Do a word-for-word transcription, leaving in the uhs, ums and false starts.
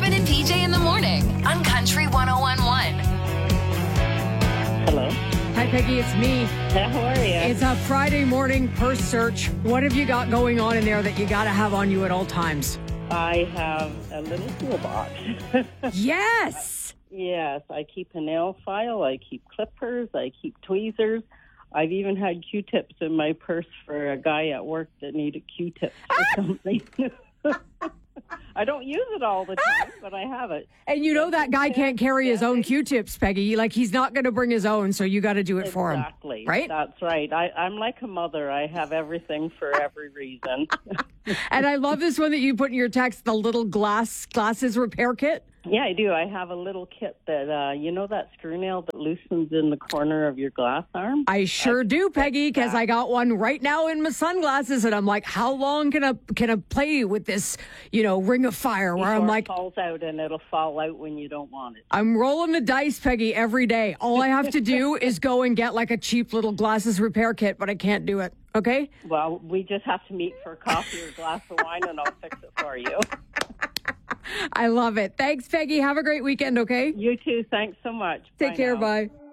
Kevin and P J in the morning on Country one oh one point one. Hello. Hi, Peggy. It's me. How are you? It's a Friday morning purse search. What have you got going on in there that you got to have on you at all times? I have a little toolbox. Yes. Yes, I keep a nail file. I keep clippers. I keep tweezers. I've even had Q-tips in my purse for a guy at work that needed Q-tips for something. I don't use it all the time, but I have it. And you know that guy can't carry his own Q-tips, Peggy. Like, he's not going to bring his own, so you got to do it for him. Exactly. Right? That's right. I, I'm like a mother. I have everything for every reason. And I love this one that you put in your text, the little glass glasses repair kit. Yeah, I do. I have a little kit that, uh, you know that screw nail that loosens in the corner of your glass arm? I sure I do, Peggy, because I got one right now in my sunglasses, and I'm like, how long can I can I play with this, you know, ring of fire? Where Before I'm like, it falls out, and it'll fall out when you don't want it. I'm rolling the dice, Peggy, every day. All I have to do is go and get like a cheap little glasses repair kit, but I can't do it. Okay? Well, we just have to meet for a coffee or a glass of wine, and I'll fix it for you. I love it. Thanks, Peggy. Have a great weekend, okay? You too. Thanks so much. Take Bye care. now. Bye.